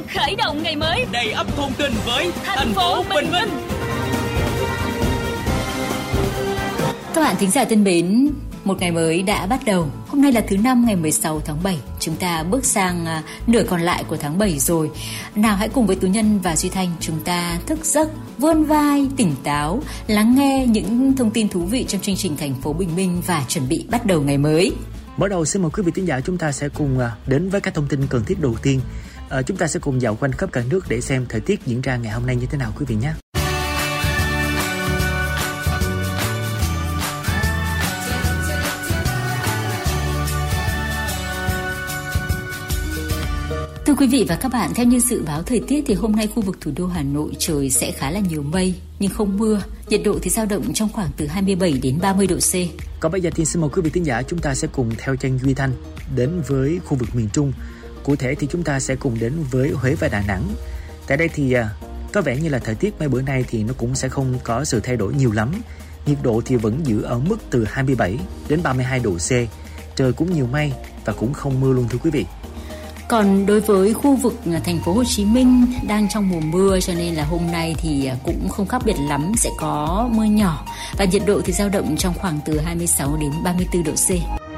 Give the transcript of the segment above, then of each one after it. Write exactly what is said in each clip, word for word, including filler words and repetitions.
khởi động ngày mới đầy ắp thông tin với thành, thành phố Bình Minh. Các bạn thính giả thân mến, một ngày mới đã bắt đầu. Hôm nay là thứ năm ngày mười sáu tháng bảy. Chúng ta bước sang uh, nửa còn lại của tháng bảy rồi. Nào hãy cùng với Tú Nhân và Duy Thanh chúng ta thức giấc, vươn vai, tỉnh táo, lắng nghe những thông tin thú vị trong chương trình Thành phố Bình Minh và chuẩn bị bắt đầu ngày mới. Mở đầu xin mời quý vị thính giả chúng ta sẽ cùng uh, đến với các thông tin cần thiết đầu tiên. Uh, chúng ta sẽ cùng dạo quanh khắp cả nước để xem thời tiết diễn ra ngày hôm nay như thế nào quý vị nhé. Thưa quý vị và các bạn, theo như dự báo thời tiết thì hôm nay khu vực thủ đô Hà Nội trời sẽ khá là nhiều mây nhưng không mưa, nhiệt độ thì dao động trong khoảng từ hai mươi bảy đến ba mươi độ C. Còn bây giờ thì xin mời quý vị thính giả chúng ta sẽ cùng theo chân Duy Thanh đến với khu vực miền Trung. Cụ thể thì chúng ta sẽ cùng đến với Huế và Đà Nẵng. Tại đây thì có vẻ như là thời tiết mấy bữa nay thì nó cũng sẽ không có sự thay đổi nhiều lắm. Nhiệt độ thì vẫn giữ ở mức từ hai mươi bảy đến ba mươi hai độ C. Trời cũng nhiều mây và cũng không mưa luôn thưa quý vị. Còn đối với khu vực thành phố Hồ Chí Minh đang trong mùa mưa cho nên là hôm nay thì cũng không khác biệt lắm, sẽ có mưa nhỏ và nhiệt độ thì dao động trong khoảng từ hai mươi sáu đến ba mươi tư độ C.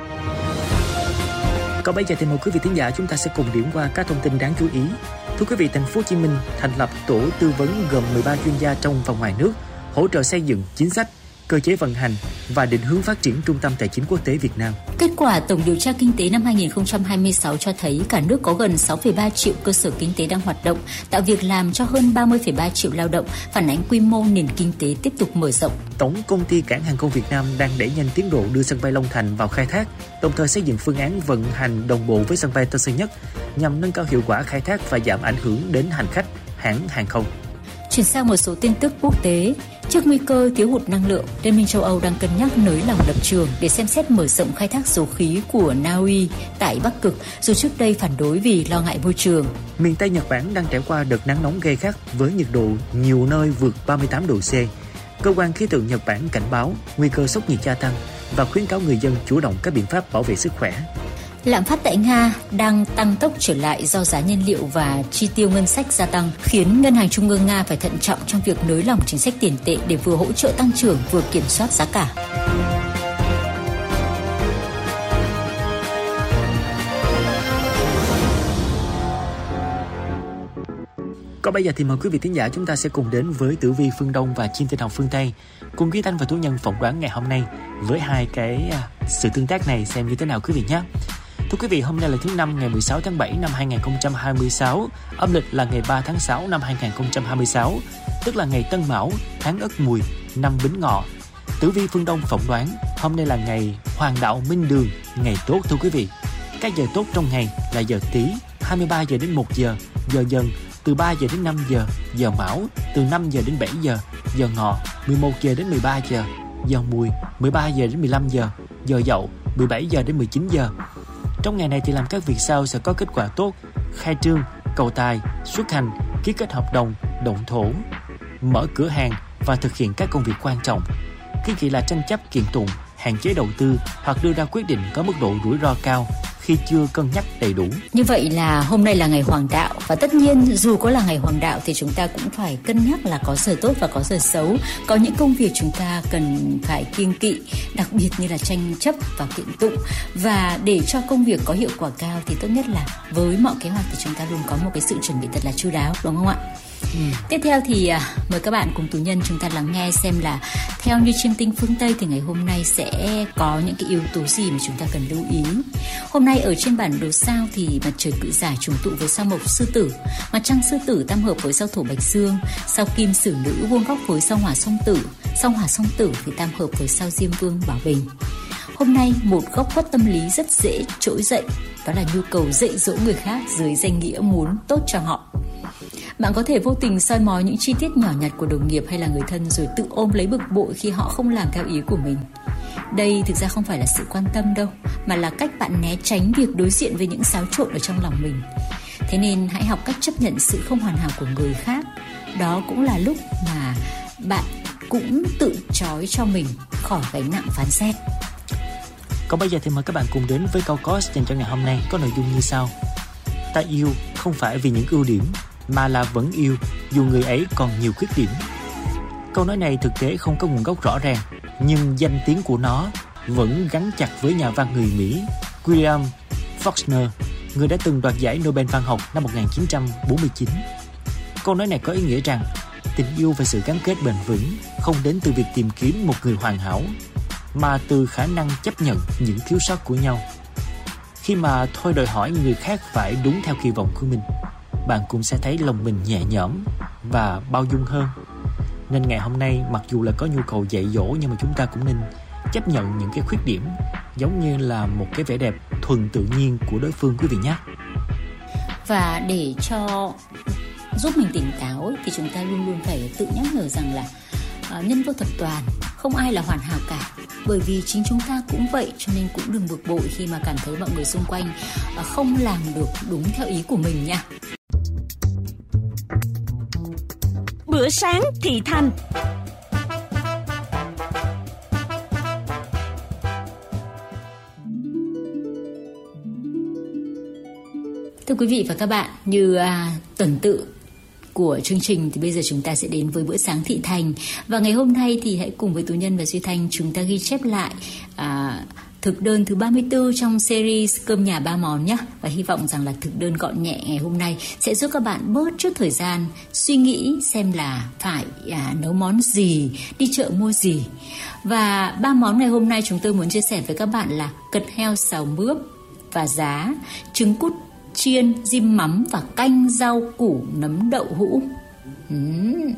Còn bây giờ thì mời quý vị thính giả chúng ta sẽ cùng điểm qua các thông tin đáng chú ý. Thưa quý vị, thành phố Hồ Chí Minh thành lập tổ tư vấn gồm mười ba chuyên gia trong và ngoài nước hỗ trợ xây dựng chính sách, cơ chế vận hành và định hướng phát triển Trung tâm Tài chính Quốc tế Việt Nam. Kết quả tổng điều tra kinh tế năm hai không hai sáu cho thấy cả nước có gần sáu phẩy ba triệu cơ sở kinh tế đang hoạt động, tạo việc làm cho hơn ba mươi phẩy ba triệu lao động, phản ánh quy mô nền kinh tế tiếp tục mở rộng. Tổng công ty Cảng hàng không Việt Nam đang đẩy nhanh tiến độ đưa sân bay Long Thành vào khai thác, đồng thời xây dựng phương án vận hành đồng bộ với sân bay Tân Sơn Nhất nhằm nâng cao hiệu quả khai thác và giảm ảnh hưởng đến hành khách, hãng hàng không. Chuyển sang một số tin tức quốc tế. Trước nguy cơ thiếu hụt năng lượng, Liên minh châu Âu đang cân nhắc nới lỏng lập trường để xem xét mở rộng khai thác dầu khí của Na Uy tại Bắc Cực, dù trước đây phản đối vì lo ngại môi trường. Miền Tây Nhật Bản đang trải qua đợt nắng nóng gay gắt với nhiệt độ nhiều nơi vượt ba mươi tám độ C. Cơ quan khí tượng Nhật Bản cảnh báo nguy cơ sốc nhiệt gia tăng và khuyến cáo người dân chủ động các biện pháp bảo vệ sức khỏe. Lạm phát tại Nga đang tăng tốc trở lại do giá nhiên liệu và chi tiêu ngân sách gia tăng, khiến Ngân hàng Trung ương Nga phải thận trọng trong việc nới lỏng chính sách tiền tệ để vừa hỗ trợ tăng trưởng vừa kiểm soát giá cả. Còn bây giờ thì mời quý vị thính giả chúng ta sẽ cùng đến với Tử Vi phương Đông và Chim Tinh học phương Tây, cùng Duy Thanh và Tú Nhân phỏng đoán ngày hôm nay với hai cái sự tương tác này xem như thế nào quý vị nhé. Thưa quý vị, hôm nay là thứ năm ngày mười sáu tháng bảy năm hai không hai sáu, âm lịch là ngày ba tháng sáu năm hai không hai sáu, tức là ngày Tân Mão, tháng Ất Mùi, năm Bính Ngọ. Tử Vi phương Đông phỏng đoán hôm nay là ngày Hoàng đạo Minh Đường, ngày tốt thưa quý vị. Các giờ tốt trong ngày là giờ Tý hai mươi ba giờ đến một giờ, giờ Dần từ ba giờ đến năm giờ, giờ Mão từ năm giờ đến bảy giờ, giờ Ngọ mười một giờ đến mười ba giờ, giờ Mùi mười ba giờ đến mười lăm giờ, giờ Dậu mười bảy giờ đến mười chín giờ. Trong ngày này thì làm các việc sau sẽ có kết quả tốt: khai trương, cầu tài, xuất hành, ký kết hợp đồng, động thổ, mở cửa hàng và thực hiện các công việc quan trọng. Kiêng kỵ là tranh chấp kiện tụng, hạn chế đầu tư hoặc đưa ra quyết định có mức độ rủi ro cao khi chưa cân nhắc đầy đủ. Như vậy là hôm nay là ngày Hoàng đạo, và tất nhiên dù có là ngày Hoàng đạo thì chúng ta cũng phải cân nhắc là có giờ tốt và có giờ xấu. Có những công việc chúng ta cần phải kiêng kỵ, đặc biệt như là tranh chấp và kiện tụng. Và để cho công việc có hiệu quả cao thì tốt nhất là với mọi kế hoạch thì chúng ta luôn có một cái sự chuẩn bị thật là chu đáo, đúng không ạ? Ừ. Tiếp theo thì à, mời các bạn cùng Tú Nhân chúng ta lắng nghe xem là theo như chiêm tinh phương Tây thì ngày hôm nay sẽ có những cái yếu tố gì mà chúng ta cần lưu ý. Hôm nay ở trên bản đồ sao thì mặt trời Cự Giải trùng tụ với sao Mộc Sư Tử, mặt trăng Sư Tử tam hợp với sao Thổ Bạch Dương, sao Kim Sử Nữ vuông góc với sao Hỏa Song Tử, sao Hỏa Song Tử thì tam hợp với sao Diêm Vương Bảo Bình. Hôm nay một góc khuất tâm lý rất dễ trỗi dậy, đó là nhu cầu dạy dỗ người khác dưới danh nghĩa muốn tốt cho họ. Bạn có thể vô tình soi mói những chi tiết nhỏ nhặt của đồng nghiệp hay là người thân rồi tự ôm lấy bực bội khi họ không làm theo ý của mình. Đây thực ra không phải là sự quan tâm đâu, mà là cách bạn né tránh việc đối diện với những xáo trộn ở trong lòng mình. Thế nên hãy học cách chấp nhận sự không hoàn hảo của người khác. Đó cũng là lúc mà bạn cũng tự trói cho mình khỏi gánh nặng phán xét. Còn bây giờ thì mời các bạn cùng đến với câu coach dành cho ngày hôm nay có nội dung như sau: Ta yêu không phải vì những ưu điểm, mà là vẫn yêu dù người ấy còn nhiều khuyết điểm. Câu nói này thực tế không có nguồn gốc rõ ràng, nhưng danh tiếng của nó vẫn gắn chặt với nhà văn người Mỹ William Faulkner, người đã từng đoạt giải Nobel văn học năm một nghìn chín trăm bốn mươi chín. Câu nói này có ý nghĩa rằng tình yêu và sự gắn kết bền vững không đến từ việc tìm kiếm một người hoàn hảo, mà từ khả năng chấp nhận những thiếu sót của nhau. Khi mà thôi đòi hỏi người khác phải đúng theo kỳ vọng của mình, bạn cũng sẽ thấy lòng mình nhẹ nhõm và bao dung hơn. Nên ngày hôm nay, mặc dù là có nhu cầu dạy dỗ, nhưng mà chúng ta cũng nên chấp nhận những cái khuyết điểm, giống như là một cái vẻ đẹp thuần tự nhiên của đối phương, quý vị nhé. Và để cho giúp mình tỉnh táo ấy, thì chúng ta luôn luôn phải tự nhắc nhở rằng là uh, nhân vô thập toàn, không ai là hoàn hảo cả. Bởi vì chính chúng ta cũng vậy, cho nên cũng đừng bực bội khi mà cảm thấy mọi người xung quanh uh, không làm được đúng theo ý của mình nha. Bữa sáng thị thành. Thưa quý vị và các bạn, như à, tuần tự của chương trình thì bây giờ chúng ta sẽ đến với bữa sáng thị thành. Và ngày hôm nay thì hãy cùng với Tú Nhân và Duy Thanh chúng ta ghi chép lại à, thực đơn thứ ba mươi tư trong series Cơm nhà ba món nhé. Và hy vọng rằng là thực đơn gọn nhẹ ngày hôm nay sẽ giúp các bạn bớt chút thời gian suy nghĩ xem là phải à, nấu món gì, đi chợ mua gì. Và ba món ngày hôm nay chúng tôi muốn chia sẻ với các bạn là cật heo xào mướp và giá, trứng cút chiên, rim mắm và canh rau củ nấm đậu hũ. uhm.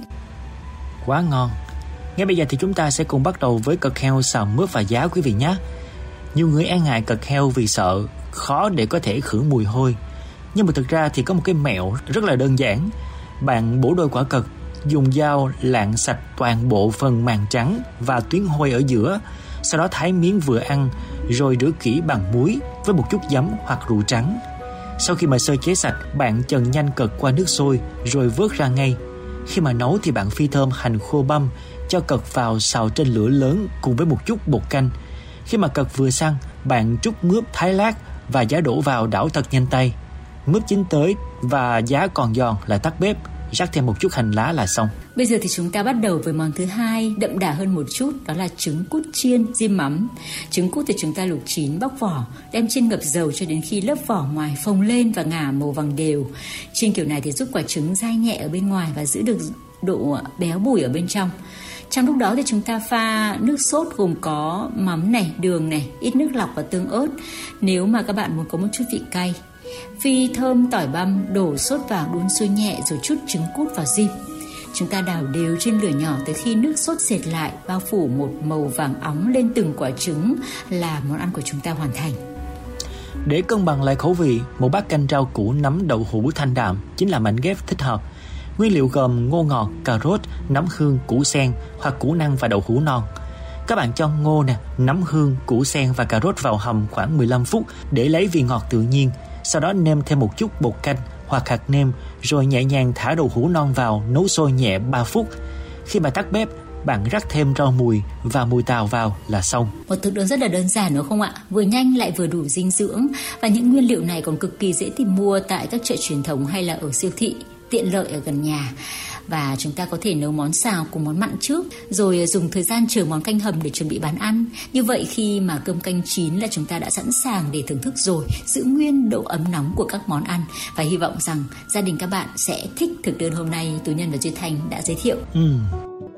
Quá ngon. Ngay bây giờ thì chúng ta sẽ cùng bắt đầu với cật heo xào mướp và giá, quý vị nhé. Nhiều người e ngại cật heo vì sợ khó để có thể khử mùi hôi, nhưng mà thực ra thì có một cái mẹo rất là đơn giản. Bạn bổ đôi quả cật, dùng dao lạng sạch toàn bộ phần màng trắng và tuyến hôi ở giữa, sau đó thái miếng vừa ăn, rồi rửa kỹ bằng muối với một chút giấm hoặc rượu trắng. Sau khi mà sơ chế sạch, bạn chần nhanh cật qua nước sôi rồi vớt ra ngay. Khi mà nấu thì bạn phi thơm hành khô băm, cho cật vào xào trên lửa lớn cùng với một chút bột canh. Khi mà cật vừa săn, bạn trút mướp thái lát và giá đổ vào đảo thật nhanh tay. Mướp chín tới và giá còn giòn là tắt bếp, rắc thêm một chút hành lá là xong. Bây giờ thì chúng ta bắt đầu với món thứ hai, đậm đà hơn một chút, đó là trứng cút chiên rim mắm. Trứng cút thì chúng ta luộc chín, bóc vỏ, đem chiên ngập dầu cho đến khi lớp vỏ ngoài phồng lên và ngả màu vàng đều. Chiên kiểu này thì giúp quả trứng dai nhẹ ở bên ngoài và giữ được độ béo bùi ở bên trong. Trong lúc đó thì chúng ta pha nước sốt gồm có mắm này, đường này, ít nước lọc và tương ớt. Nếu mà các bạn muốn có một chút vị cay, phi thơm tỏi băm, đổ sốt vào đun sôi nhẹ rồi chút trứng cút vào rim. Chúng ta đảo đều trên lửa nhỏ tới khi nước sốt sệt lại, bao phủ một màu vàng óng lên từng quả trứng là món ăn của chúng ta hoàn thành. Để cân bằng lại khẩu vị, một bát canh rau củ nấm đậu hũ thanh đạm chính là mảnh ghép thích hợp. Nguyên liệu gồm ngô ngọt, cà rốt, nấm hương, củ sen hoặc củ năng và đậu hũ non. Các bạn cho ngô nè, nấm hương, củ sen và cà rốt vào hầm khoảng mười lăm phút để lấy vị ngọt tự nhiên. Sau đó nêm thêm một chút bột canh hoặc hạt nêm, rồi nhẹ nhàng thả đậu hũ non vào, nấu sôi nhẹ ba phút. Khi mà tắt bếp, bạn rắc thêm rau mùi và mùi tàu vào là xong. Một thực đơn rất là đơn giản đúng không ạ? Vừa nhanh lại vừa đủ dinh dưỡng. Và những nguyên liệu này còn cực kỳ dễ tìm mua tại các chợ truyền thống hay là ở siêu thị, tiện lợi ở gần nhà. Và chúng ta có thể nấu món xào cùng món mặn trước, rồi dùng thời gian chờ món canh hầm để chuẩn bị bàn ăn. Như vậy khi mà cơm canh chín là chúng ta đã sẵn sàng để thưởng thức rồi, giữ nguyên độ ấm nóng của các món ăn. Và hy vọng rằng gia đình các bạn sẽ thích thực đơn hôm nay Tú Nhân và Duy Thanh đã giới thiệu. Ừ.